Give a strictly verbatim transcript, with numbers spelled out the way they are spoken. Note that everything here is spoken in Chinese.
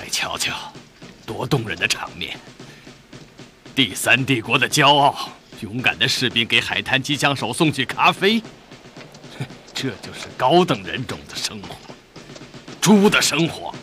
瞧瞧，多动人的场面！第三帝国的骄傲，勇敢的士兵给海滩机枪手送去咖啡，这就是高等人种的生活，猪的生活。